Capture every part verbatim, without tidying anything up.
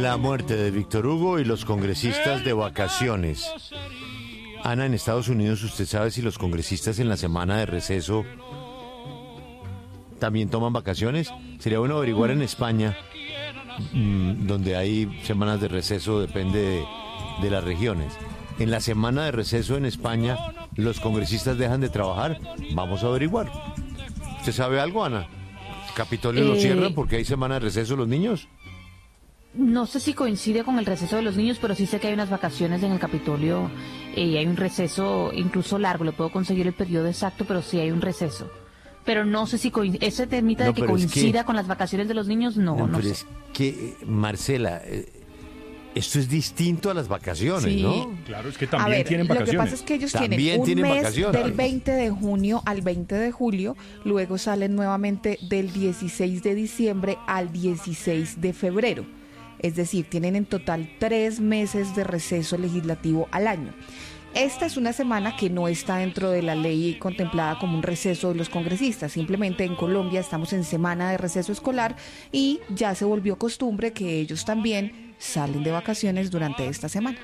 La muerte de Víctor Hugo y los congresistas de vacaciones. Ana, en Estados Unidos, ¿usted sabe si los congresistas en la semana de receso también toman vacaciones? Sería bueno averiguar en España, mmm, donde hay semanas de receso, depende de, de las regiones. En la semana de receso en España, ¿los congresistas dejan de trabajar? Vamos a averiguar. ¿Usted sabe algo, Ana? ¿Capitolio eh... lo cierran porque hay semana de receso los niños? No sé si coincide con el receso de los niños, pero sí sé que hay unas vacaciones en el Capitolio eh, y hay un receso incluso largo. Le puedo conseguir el periodo exacto, pero sí hay un receso. Pero no sé si coincide, ese temita no, de que coincida es que, con las vacaciones de los niños, no, no, no pero sé. Es que, Marcela, eh, esto es distinto a las vacaciones, sí, ¿no? Claro, es que también a ver, tienen vacaciones. Lo que pasa es que ellos también tienen un tienen mes vacaciones. Del veinte de junio al veinte de julio, luego salen nuevamente del dieciséis de diciembre al dieciséis de febrero. Es decir, tienen en total tres meses de receso legislativo al año. Esta es una semana que no está dentro de la ley contemplada como un receso de los congresistas. Simplemente en Colombia estamos en semana de receso escolar y ya se volvió costumbre que ellos también salen de vacaciones durante esta semana.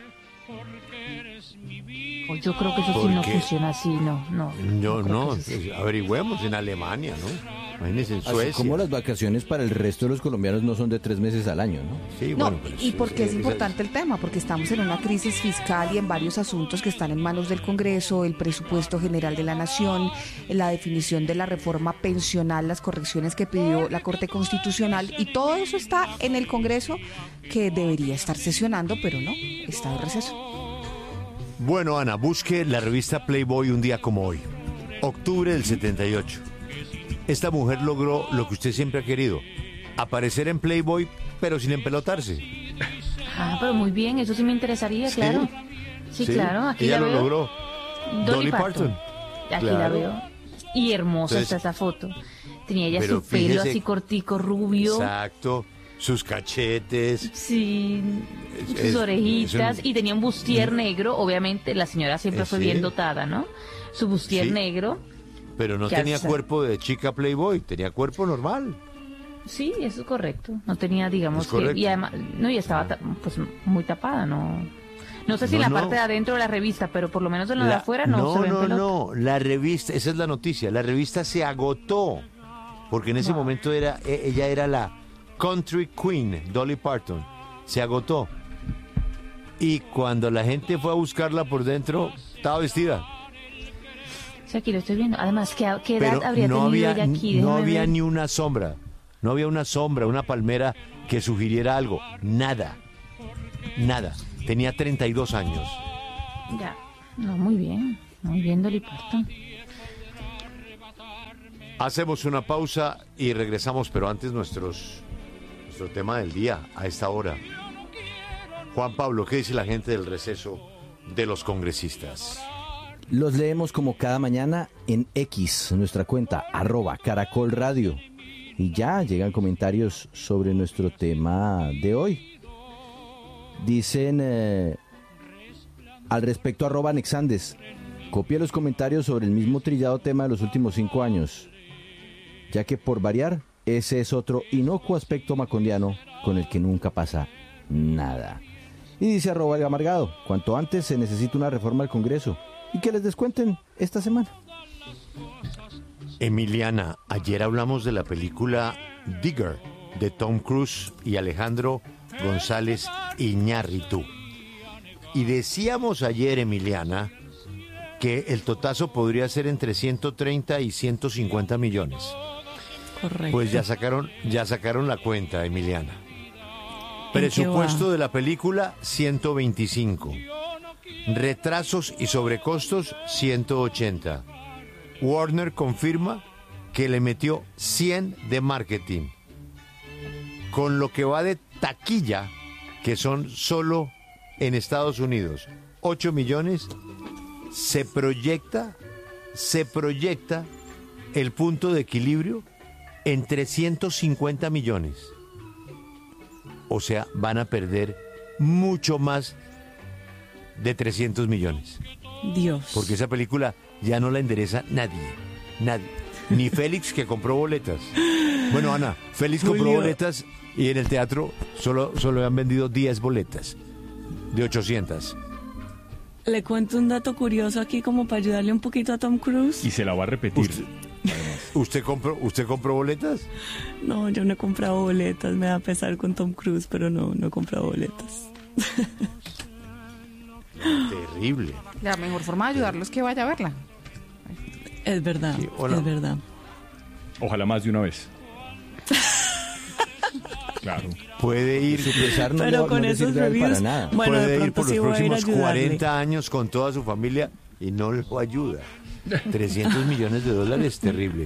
Yo creo que eso sí no funciona así, no, no. Yo no, no sí. Averigüemos en Alemania, ¿no? Imagínense en Suecia. Así como las vacaciones para el resto de los colombianos no son de tres meses al año, ¿no? Sí, no, bueno, pues, y porque es, es importante es... el tema, porque estamos en una crisis fiscal y en varios asuntos que están en manos del Congreso, el presupuesto general de la Nación, la definición de la reforma pensional, las correcciones que pidió la Corte Constitucional, y todo eso está en el Congreso, que debería estar sesionando, pero no, está de receso. Bueno, Ana, busque la revista Playboy un día como hoy, octubre del setenta y ocho. Esta mujer logró lo que usted siempre ha querido, aparecer en Playboy, pero sin empelotarse. Ah, pero muy bien, eso sí me interesaría, ¿sí? Claro. Sí, sí, claro, aquí ella la lo veo. logró. Dolly, Dolly Parton. Parton. Aquí claro. la veo. Y hermosa Entonces, está esa foto. Tenía ella su pelo fíjese, así cortico, rubio. Exacto. Sus cachetes. Sí, sus es, orejitas. Es un... Y tenía un bustier negro. Obviamente, la señora siempre fue sí. bien dotada, ¿no? Su bustier sí. negro. Pero no tenía hasta... cuerpo de chica Playboy, tenía cuerpo normal. Sí, eso es correcto. No tenía, digamos, que... Y además, no, y estaba pues muy tapada, ¿no? No sé si no, en la no. parte de adentro de la revista, pero por lo menos en la, la de afuera no, no se ve No, pelota. no, la revista, esa es la noticia, la revista se agotó, porque en ese wow. momento era ella era la Country Queen, Dolly Parton, se agotó. Y cuando la gente fue a buscarla por dentro, estaba vestida. Sí, aquí lo estoy viendo. Además, ¿qué, qué edad Pero habría no tenido había, ella aquí? No Déjame había ver. ni una sombra, no había una sombra, una palmera que sugiriera algo, nada, nada. Tenía treinta y dos años. Ya, no, muy bien, muy bien, Dolly Parton. Hacemos una pausa y regresamos, pero antes nuestros, nuestro tema del día a esta hora. Juan Pablo, ¿qué dice la gente del receso de los congresistas? Los leemos como cada mañana en X, nuestra cuenta, arroba Caracol Radio. Y ya llegan comentarios sobre nuestro tema de hoy. Dicen eh, al respecto arroba Nexandes, copia los comentarios sobre el mismo trillado tema de los últimos cinco años, ya que por variar, ese es otro inocuo aspecto macondiano con el que nunca pasa nada. Y dice arroba el amargado, cuanto antes se necesita una reforma al Congreso y que les descuenten esta semana. Emiliana, ayer hablamos de la película Digger de Tom Cruise y Alejandro González Iñárritu. Y decíamos ayer, Emiliana, que el totazo podría ser entre ciento treinta y ciento cincuenta millones. Correcto. Pues ya sacaron, ya sacaron la cuenta, Emiliana. Presupuesto de la película, ciento veinticinco. Retrasos y sobrecostos, ciento ochenta. Warner confirma que le metió cien de marketing. Con lo que va de taquilla, que son solo en Estados Unidos ocho millones, se proyecta, se proyecta el punto de equilibrio en trescientos cincuenta millones. O sea, van a perder mucho más de trescientos millones. Dios. Porque esa película ya no la endereza nadie, nadie. Ni Félix, que compró boletas. Bueno, Ana, Félix compró Julio. boletas Y en el teatro solo, solo han vendido diez boletas de ochocientas. Le cuento un dato curioso aquí como para ayudarle un poquito a Tom Cruise. Y se la va a repetir. ¿Usted, ¿usted, compró, ¿Usted compró boletas? No, yo no he comprado boletas. Me da pesar con Tom Cruise, pero no, no he comprado boletas. Terrible. La mejor forma de ayudarlo es que vaya a verla. Es verdad, Sí, hola. es verdad. Ojalá más de una vez. Claro. Puede ir, Su pesar no, Pero le, con no le esos sirve a él reviews, para nada. bueno, de puede ir pronto por los sí voy a ir a próximos ayudarle. cuarenta años con toda su familia y no lo ayuda. trescientos millones de dólares, terrible.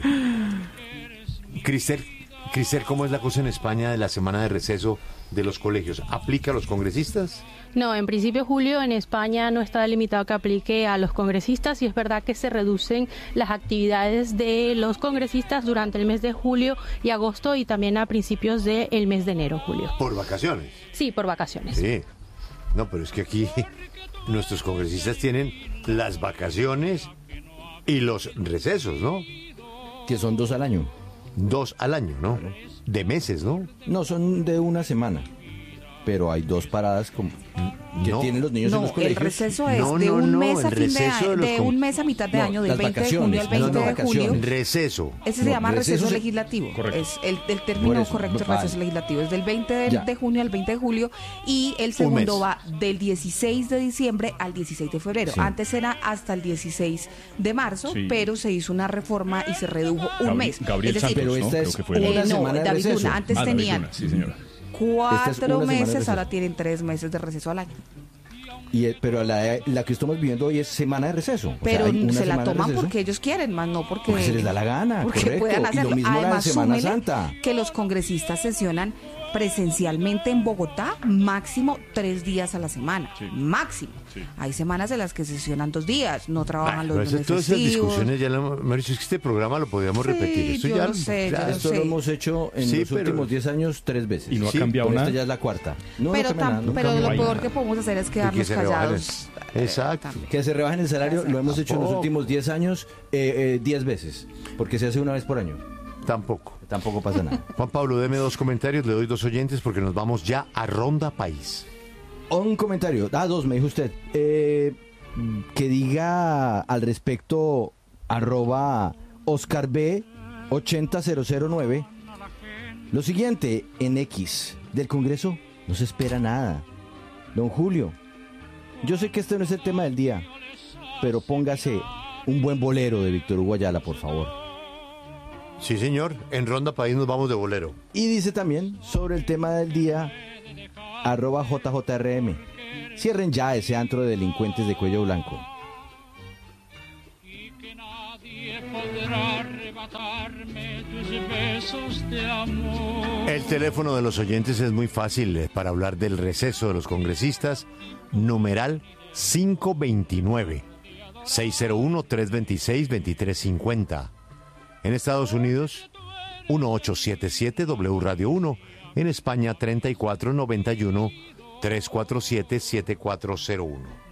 Crister, Crister, ¿cómo es la cosa en España de la semana de receso de los colegios? ¿Aplica a los congresistas? No, en principio, Julio, en España no está delimitado que aplique a los congresistas y es verdad que se reducen las actividades de los congresistas durante el mes de julio y agosto y también a principios del mes de enero, Julio. Por vacaciones. Sí, por vacaciones. Sí. No, pero es que aquí nuestros congresistas tienen las vacaciones y los recesos, ¿no? Que son dos al año. Dos al año, ¿no? De meses, ¿no? No, son de una semana. Pero hay dos paradas como que No. tienen los niños en No, los el colegios. receso es No, de no, un no, mes a el fin de receso de año, los de con- un mes a mitad de No, año, del las veinte de junio al vacaciones, veinte no, no, de julio. vacaciones. Receso. Ese se No, llama receso receso se- legislativo. Correcto. Es el, el Por término eso, correcto es vale. receso legislativo. Es del veinte de, Ya. de junio al veinte de julio y el mes. segundo va del dieciséis de diciembre al dieciséis de febrero. Sí. Antes era hasta el dieciséis de marzo, Sí. pero se hizo una reforma y se redujo un Gabri- mes. Gabriel es decir, Santos, pero ¿no? esta Creo es que fue una el- eh, no, semana de David receso. Luna, antes Ah, David tenían Luna, sí, señora. cuatro Esta es una semana de meses, receso. ahora tienen tres meses de receso al año. Y, eh, pero la, la que estamos viviendo hoy es semana de receso. O sea, Pero hay una se la semana de toman receso. porque ellos quieren, más no porque, Porque se les da la gana, porque correcto. puedan Y lo hacerlo. mismo la de Además, Semana súmele Santa. que los congresistas sesionan presencialmente en Bogotá máximo tres días a la semana, Sí. máximo. Sí. Hay semanas en las que sesionan dos días, no trabajan Pero los eso- lunes todas esas festivos. discusiones ya lo hemos dicho, es que este programa lo podíamos Sí, repetir. Esto yo ya lo sé, yo ya- lo Esto sé. lo hemos hecho en Sí, los pero- últimos diez años tres veces. Y no ha Sí, cambiado Pero nada. esta ya es la cuarta. No, pero no cambia tam- nada, no pero cambia lo hay peor nada. que podemos hacer es que quedarnos se rebajen. callados. eh, Exacto. también. Que se rebajen el salario, lo hemos hecho en los Tampoco. últimos diez años, eh, eh, diez veces, porque se hace una vez por año. Tampoco. Tampoco pasa nada. Juan Pablo, deme dos comentarios, le doy dos oyentes porque nos vamos ya a Ronda País. Un comentario, ah, dos, me dijo usted, eh, que diga al respecto arroba Oscar B ochenta mil nueve lo siguiente en X del Congreso no se espera nada. Don Julio, yo sé que este no es el tema del día, pero póngase un buen bolero de Víctor Hugo Ayala, por favor. Sí, señor, en Ronda País nos vamos de bolero. Y dice también sobre el tema del día arroba J J R M, cierren ya ese antro de delincuentes de cuello blanco. El teléfono de los oyentes es muy fácil eh, para hablar del receso de los congresistas. Numeral cinco veintinueve, seis cero uno, tres dos seis, dos tres cinco cero. En Estados Unidos, uno ocho siete siete W Radio uno. En España, treinta y cuatro noventa y uno, trescientos cuarenta y siete, setenta y cuatro cero uno.